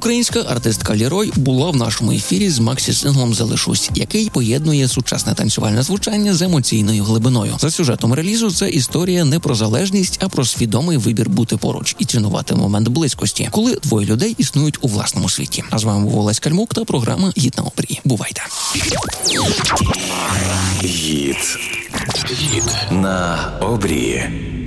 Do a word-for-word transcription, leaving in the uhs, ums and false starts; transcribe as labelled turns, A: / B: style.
A: Українська артистка Лерой була в нашому ефірі з максі-синглом «Залишусь», який поєднує сучасне танцювальне звучання з емоційною глибиною. За сюжетом релізу це історія не про залежність, а про свідомий вибір бути поруч і цінувати момент близькості, коли двоє людей існують у власному світі. А з вами був Олесь Кальмук та програма «Гід на обрії». Бувайте!
B: Гід. Гід на обрії.